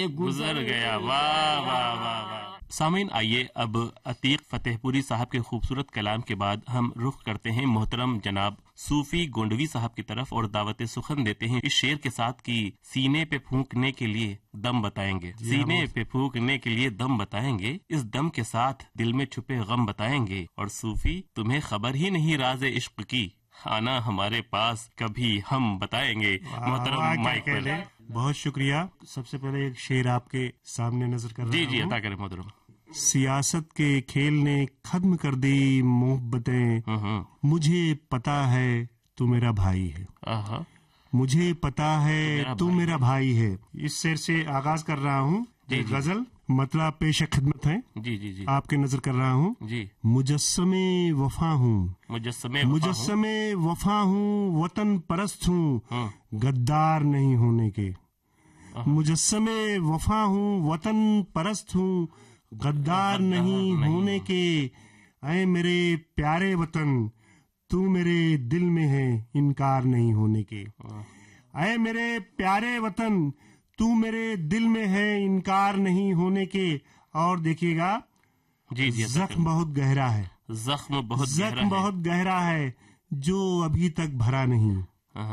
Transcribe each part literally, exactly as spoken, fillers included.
گزر گیا. واہ واہ واہ واہ. سامعین، آئیے اب عتیق فتح پوری صاحب کے خوبصورت کلام کے بعد ہم رخ کرتے ہیں محترم جناب صوفی گونڈوی صاحب کی طرف اور دعوت سخن دیتے ہیں اس شعر کے ساتھ کی سینے پہ پھونکنے کے لیے دم بتائیں گے. سینے پہ پھونکنے کے لیے دم بتائیں گے، اس دم کے ساتھ دل میں چھپے غم بتائیں گے. اور صوفی تمہیں خبر ہی نہیں راز عشق کی، آنا ہمارے پاس کبھی ہم بتائیں گے. محترم مائک پر. بہت شکریہ. سب سے پہلے ایک شعر آپ کے سامنے نظر کر رہا جی ہوں. جی عطا کریں محترم. سیاست کے کھیل نے ختم کر دی محبتیں، مجھے پتا ہے تو میرا بھائی ہے، مجھے پتا ہے تو میرا بھائی ہے. اس شعر سے آغاز کر رہا ہوں. غزل مطلب پیش خدمت ہے. جی جی جی آپ کے نظر کر رہا ہوں. جی. مجسم وفا ہوں، مجسم مجسم وفا ہوں، وطن پرست ہوں، غدار نہیں ہونے کے. مجسم وفا ہوں، وطن پرست ہوں، غدار نہیں ہونے کے. اے میرے پیارے وطن تو میرے دل میں ہے، انکار نہیں ہونے کے. اے میرے پیارے وطن تو میرے دل میں ہے، انکار نہیں ہونے کے. اور دیکھیے گا جی جی زخم بہت گہرا ہے، زخم بہت زخم بہت گہرا ہے جو ابھی تک بھرا نہیں.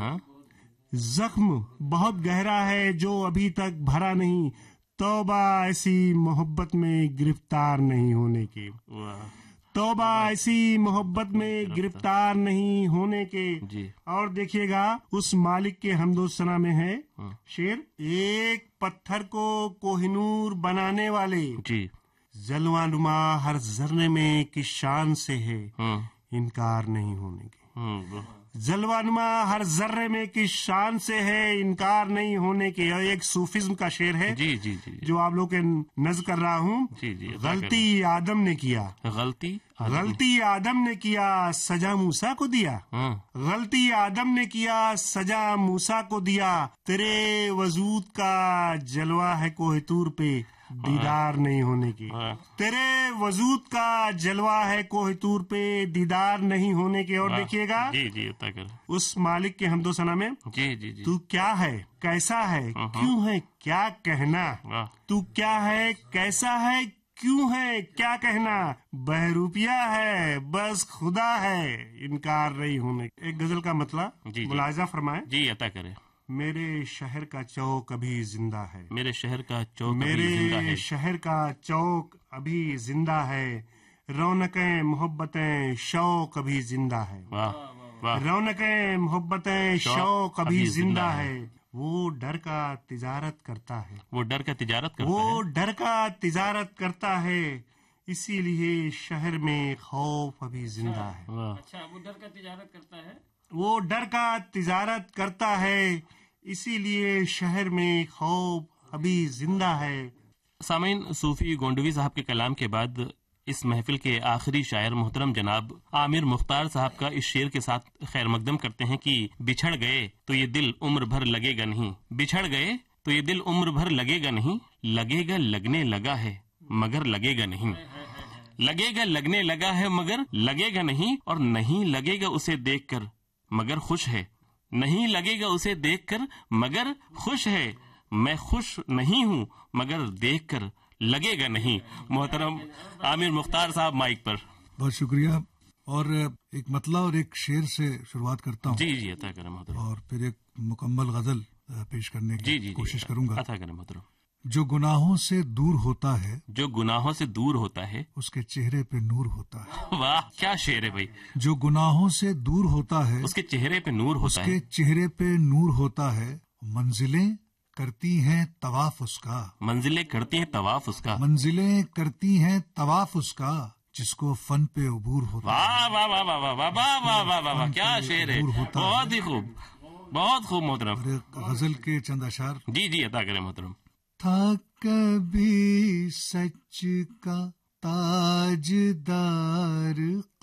زخم بہت گہرا ہے جو ابھی تک بھرا نہیں. توبہ ایسی محبت میں گرفتار نہیں ہونے کے. توبہ ایسی محبت میں گرفتار نہیں ہونے کے. اور دیکھیے گا اس مالک کے حمد و ثنا میں ہے شعر. ایک پتھر کو کوہ نور بنانے والے، جلوہ نما ہر ذرے میں کس شان سے ہے، انکار نہیں ہونے کے. جلوہ نما ہر ذرے میں کس شان سے ہے، انکار نہیں ہونے کے. اور ایک صوفزم کا شعر ہے جی جی جی جو آپ لوگ کے نظر کر رہا ہوں. جی جی. غلطی آدم نے کیا، غلطی غلطی آدم نے کیا، سزا موسیٰ کو دیا. غلطی آدم نے کیا، سزا موسیٰ کو دیا. تیرے وجود کا جلوہ ہے کوہ طور پہ، دیدار نہیں ہونے کے. تیرے وجود کا جلوہ ہے کوہ طور پہ، دیدار نہیں ہونے کے. اور دیکھیے گا جی جی اس مالک کے حمد و ثنا میں. جی جی جی. تو کیا ہے، کیسا ہے، کیوں ہے، کیا کہنا. تو کیا ہے، کیسا ہے، کیوں ہے، کیا کہنا. بہروپیہ ہے بس خدا ہے، انکار نہیں ہونے. ایک غزل کا مطلب ملاحظہ فرمائیں. جی عطا کریں. میرے شہر کا چوک ابھی زندہ ہے، میرے شہر کا چوک میرے شہر کا چوک ابھی زندہ ہے. رونقیں محبتیں شوق ابھی زندہ ہے. رونقیں محبتیں شوق ابھی زندہ ہے. وہ ڈر کا تجارت کرتا ہے، وہ ڈر کا تجارت کرتا ہے، وہ ڈر کا تجارت کرتا ہے، اسی لیے شہر میں خوف ابھی زندہ ہے. اچھا وہ ڈر کا تجارت کرتا ہے، وہ ڈر کا تجارت کرتا ہے، اسی لیے شہر میں خوف ابھی زندہ ہے. سامعین، صوفی گونڈوی صاحب کے کلام کے بعد اس محفل کے آخری شاعر محترم جناب عامر مختار صاحب کا اس شعر کے ساتھ خیر مقدم کرتے ہیں کہ بچھڑ گئے تو یہ دل عمر بھر لگے گا نہیں. بچھڑ گئے تو یہ دل عمر بھر لگے گا نہیں. لگے گا لگنے لگا ہے مگر لگے گا نہیں. لگے گا لگنے لگا ہے مگر لگے گا نہیں. اور نہیں لگے گا اسے دیکھ کر مگر خوش ہے. نہیں لگے گا اسے دیکھ کر مگر خوش ہے. میں خوش نہیں ہوں مگر دیکھ کر لگے گا نہیں. محترم عامر مختار صاحب مائک پر. بہت شکریہ. اور ایک مطلع اور ایک شعر سے شروعات کرتا ہوں. جی جی عطا کریں محترم. اور پھر ایک مکمل غزل پیش کرنے کی جی جی کوشش کروں گا. عطا کریں محترم. جو گناہوں سے دور ہوتا ہے، جو گناہوں سے دور ہوتا ہے، اس کے چہرے پہ نور ہوتا ہے. واہ کیا شعر ہے بھائی. جو گناہوں سے دور ہوتا ہے، اس کے چہرے پہ نور ہوتا ہے، اس کے چہرے پہ نور ہوتا ہے. منزلیں کرتی ہیں طواف اس کا، منزلیں کرتی ہیں طواف اس کا، منزلیں کرتی ہیں طواف اس کا، جس کو فن پہ عبور ہوتا ہے. واہ واہ واہ واہ واہ واہ واہ واہ واہ واہ کیا شعر ہے. بہت ہی خوب، بہت خوب محترم. غزل کے چند اشعار جی جی عطا کریں محترم. تھا کبھی سچ کا تاجدار